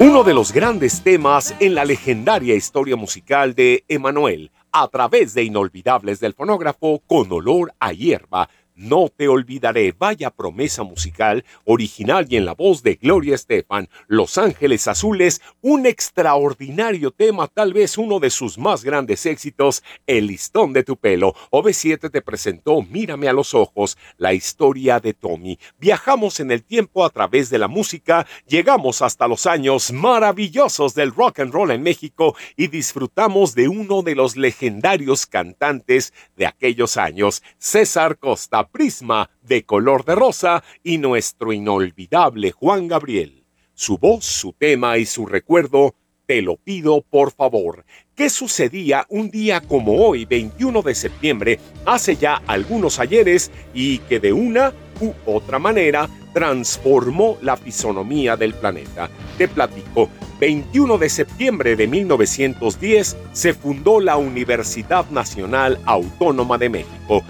Uno de los grandes temas en la legendaria historia musical de Emanuel, a través de Inolvidables del Fonógrafo, Con olor a hierba. No te olvidaré, vaya promesa musical, original y en la voz de Gloria Estefan. Los Ángeles Azules, un extraordinario tema, tal vez uno de sus más grandes éxitos, El listón de tu pelo. OV7 te presentó Mírame a los ojos, la historia de Tommy. Viajamos en el tiempo a través de la música, llegamos hasta los años maravillosos del rock and roll en México y disfrutamos de uno de los legendarios cantantes de aquellos años, César Costa. Prisma de color de rosa y nuestro inolvidable Juan Gabriel. Su voz, su tema y su recuerdo, te lo pido por favor. ¿Qué sucedía un día como hoy, 21 de septiembre, hace ya algunos ayeres y que de una u otra manera transformó la fisonomía del planeta? Te platico. 21 de septiembre de 1910 se fundó la Universidad Nacional Autónoma de México.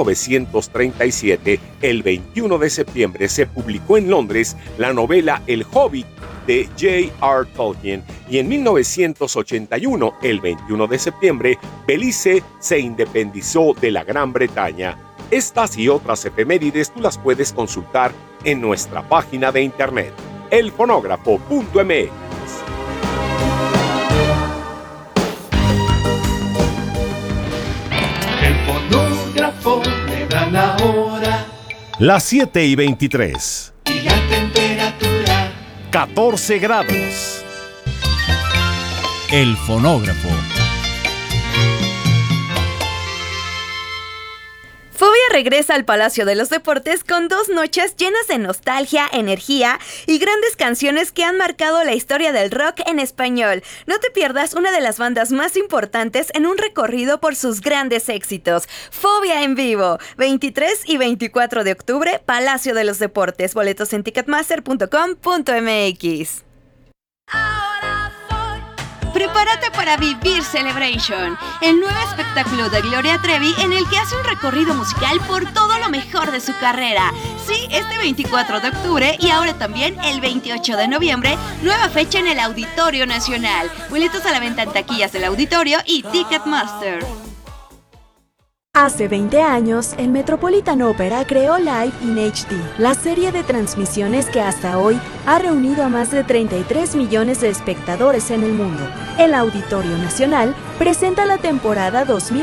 1937, el 21 de septiembre, se publicó en Londres la novela El Hobbit de J.R. Tolkien. Y en 1981, el 21 de septiembre, Belice se independizó de la Gran Bretaña. Estas y otras efemérides tú las puedes consultar en nuestra página de internet, elfonógrafo.mx. El fonógrafo me da la hora. Las 7:23. Y la temperatura 14 grados. El fonógrafo. Fobia regresa al Palacio de los Deportes con 2 noches llenas de nostalgia, energía y grandes canciones que han marcado la historia del rock en español. No te pierdas una de las bandas más importantes en un recorrido por sus grandes éxitos. Fobia en vivo, 23 y 24 de octubre, Palacio de los Deportes. Boletos en ticketmaster.com.mx. Prepárate para vivir Celebration, el nuevo espectáculo de Gloria Trevi en el que hace un recorrido musical por todo lo mejor de su carrera. Sí, este 24 de octubre y ahora también el 28 de noviembre, nueva fecha en el Auditorio Nacional. Boletos a la venta en taquillas del auditorio y Ticketmaster. Hace 20 años, el Metropolitan Opera creó Live in HD, la serie de transmisiones que hasta hoy ha reunido a más de 33 millones de espectadores en el mundo. El Auditorio Nacional presenta la temporada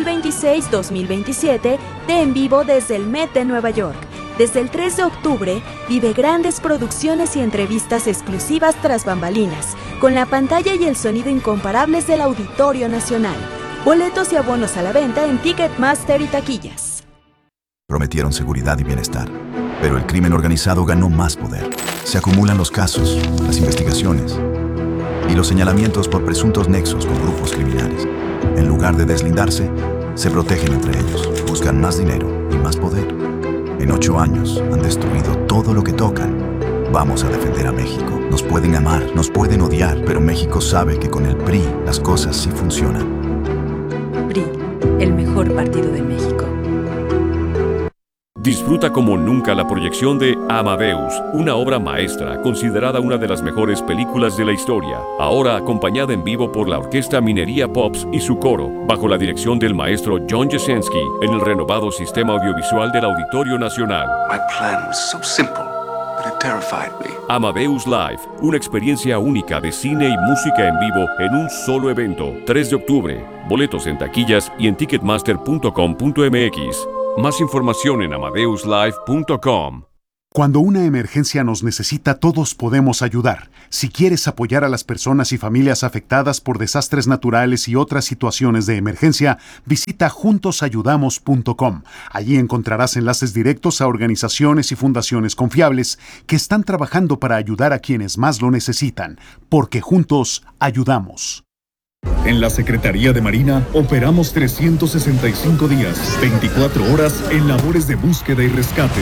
2026-2027 de En Vivo desde el Met de Nueva York. Desde el 3 de octubre, vive grandes producciones y entrevistas exclusivas tras bambalinas, con la pantalla y el sonido incomparables del Auditorio Nacional. Boletos y abonos a la venta en Ticketmaster y taquillas. Prometieron seguridad y bienestar, pero el crimen organizado ganó más poder. Se acumulan los casos, las investigaciones y los señalamientos por presuntos nexos con grupos criminales. En lugar de deslindarse, se protegen entre ellos, buscan más dinero y más poder. En 8 años han destruido todo lo que tocan. Vamos a defender a México. Nos pueden amar, nos pueden odiar, pero México sabe que con el PRI las cosas sí funcionan. PRI, el mejor partido de México. Disfruta como nunca la proyección de Amadeus, una obra maestra considerada una de las mejores películas de la historia, ahora acompañada en vivo por la Orquesta Minería Pops y su coro, bajo la dirección del maestro John Jasenski, en el renovado sistema audiovisual del Auditorio Nacional. My plan was so simple, but it terrified me. Amadeus Live, una experiencia única de cine y música en vivo en un solo evento, 3 de octubre. Boletos en taquillas y en ticketmaster.com.mx. Más información en amadeuslive.com. Cuando una emergencia nos necesita, todos podemos ayudar. Si quieres apoyar a las personas y familias afectadas por desastres naturales y otras situaciones de emergencia, visita juntosayudamos.com. Allí encontrarás enlaces directos a organizaciones y fundaciones confiables que están trabajando para ayudar a quienes más lo necesitan, porque juntos ayudamos. En la Secretaría de Marina operamos 365 días, 24 horas en labores de búsqueda y rescate.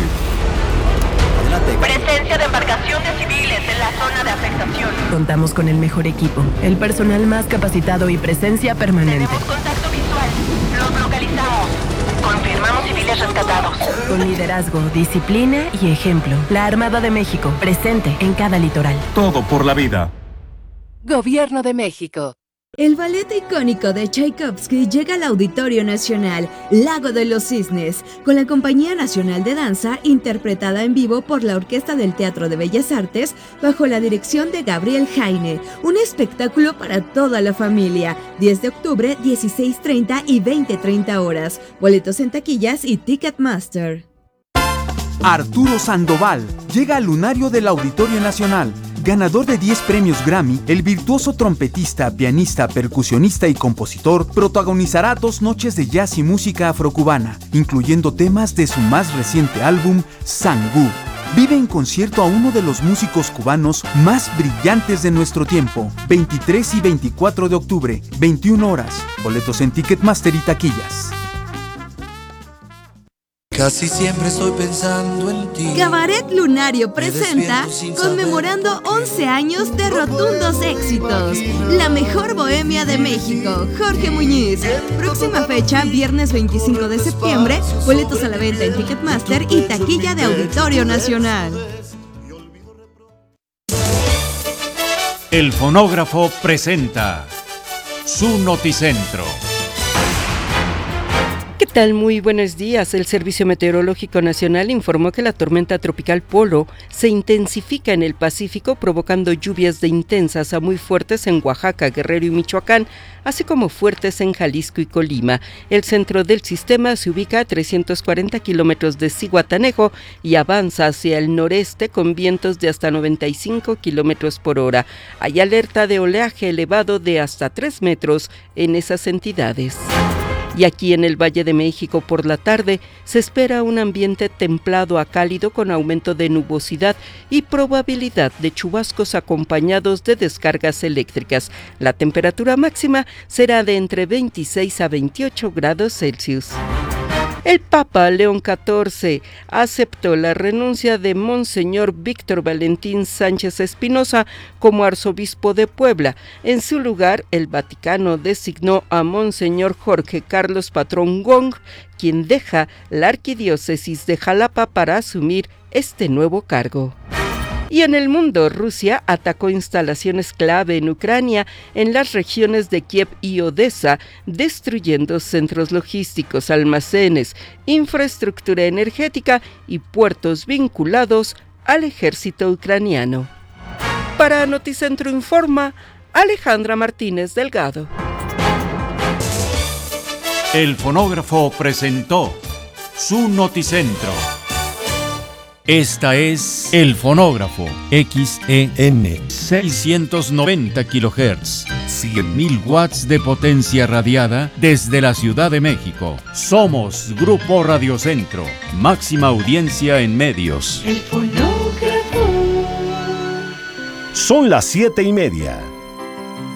Presencia de embarcaciones civiles en la zona de afectación. Contamos con el mejor equipo, el personal más capacitado y presencia permanente. Tenemos contacto visual. Los localizamos. Confirmamos civiles rescatados. Con liderazgo, disciplina y ejemplo. La Armada de México, presente en cada litoral. Todo por la vida. Gobierno de México. El ballet icónico de Tchaikovsky llega al Auditorio Nacional, Lago de los Cisnes, con la Compañía Nacional de Danza, interpretada en vivo por la Orquesta del Teatro de Bellas Artes, bajo la dirección de Gabriel Jaine. Un espectáculo para toda la familia. 10 de octubre, 16:30 y 20:30 horas. Boletos en taquillas y Ticketmaster. Arturo Sandoval llega al lunario del Auditorio Nacional. Ganador de 10 premios Grammy, el virtuoso trompetista, pianista, percusionista y compositor protagonizará 2 noches de jazz y música afrocubana, incluyendo temas de su más reciente álbum, Sangú. Vive en concierto a uno de los músicos cubanos más brillantes de nuestro tiempo. 23 y 24 de octubre, 21 horas. Boletos en Ticketmaster y taquillas. Casi siempre estoy pensando en ti. Cabaret Lunario presenta conmemorando 11 años de rotundos éxitos. La mejor bohemia de México, Jorge Muñiz. Próxima fecha, viernes 25 de septiembre. Boletos a la venta en Ticketmaster y taquilla de Auditorio Nacional. El Fonógrafo presenta su Noticentro. ¿Qué tal? Muy buenos días. El Servicio Meteorológico Nacional informó que la tormenta tropical Polo se intensifica en el Pacífico, provocando lluvias de intensas a muy fuertes en Oaxaca, Guerrero y Michoacán, así como fuertes en Jalisco y Colima. El centro del sistema se ubica a 340 kilómetros de Zihuatanejo y avanza hacia el noreste con vientos de hasta 95 kilómetros por hora. Hay alerta de oleaje elevado de hasta 3 metros en esas entidades. Y aquí en el Valle de México por la tarde se espera un ambiente templado a cálido con aumento de nubosidad y probabilidad de chubascos acompañados de descargas eléctricas. La temperatura máxima será de entre 26 a 28 grados Celsius. El Papa León XIV aceptó la renuncia de Monseñor Víctor Valentín Sánchez Espinosa como arzobispo de Puebla. En su lugar, el Vaticano designó a Monseñor Jorge Carlos Patrón Gong, quien deja la arquidiócesis de Jalapa para asumir este nuevo cargo. Y en el mundo, Rusia atacó instalaciones clave en Ucrania, en las regiones de Kiev y Odessa, destruyendo centros logísticos, almacenes, infraestructura energética y puertos vinculados al ejército ucraniano. Para Noticentro Informa, Alejandra Martínez Delgado. El Fonógrafo presentó su Noticentro. Esta es El Fonógrafo, XEN, 690 kHz, 100.000 watts de potencia radiada desde la Ciudad de México. Somos Grupo Radiocentro, máxima audiencia en medios. El Fonógrafo. Son las 7:30.